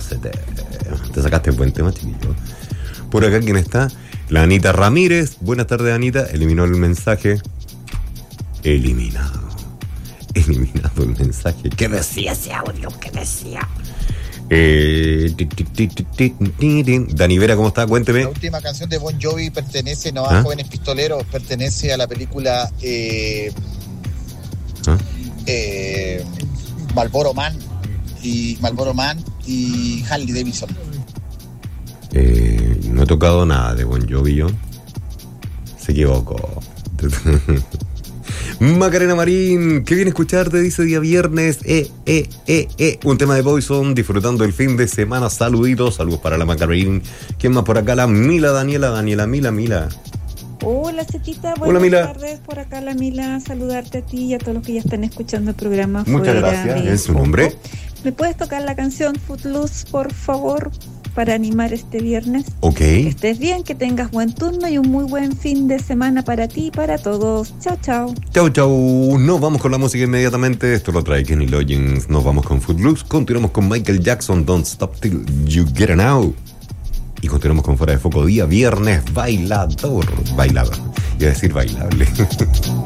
Te sacaste buen tema, chiquillo. Por acá, ¿quién está? La Anita Ramírez. Buenas tardes, Anita. Eliminó el mensaje. Eliminado el mensaje. ¿Qué decía ese audio? ¿Qué decía? Dani Vera, ¿cómo está? Cuénteme. La última canción de Bon Jovi pertenece no a Jóvenes Pistoleros, pertenece a la película Marlboro Man y Harley Davidson. No he tocado nada de Bon Jovi yo. Se equivocó. Macarena Marín, qué bien escucharte, dice día viernes. Un tema de Poison, disfrutando el fin de semana. Saludos para la Macarena. ¿Quién más por acá? La Mila, Mila. Hola, Cetita, buenas tardes. Por acá la Mila, saludarte a ti y a todos los que ya están escuchando el programa. Muchas gracias. ¿Es su nombre? ¿Me puedes tocar la canción Footloose, por favor, para animar este viernes? Ok. Que estés bien, que tengas buen turno y un muy buen fin de semana para ti y para todos. Chao. Chau. Nos vamos con la música inmediatamente. Esto lo trae Kenny Loggins. Nos vamos con Footloose. Continuamos con Michael Jackson, Don't Stop Till You Get It Now. Y continuamos con Fuera de Foco, día viernes, bailador. Iba a decir bailable.